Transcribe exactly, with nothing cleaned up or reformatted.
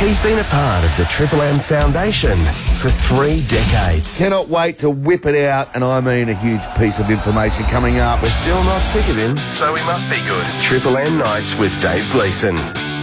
He's been a part of the Triple M Foundation for three decades. Cannot wait to whip it out, and I mean a huge piece of information coming up. We're still not sick of him, so we must be good. Triple M Nights with Dave Gleeson.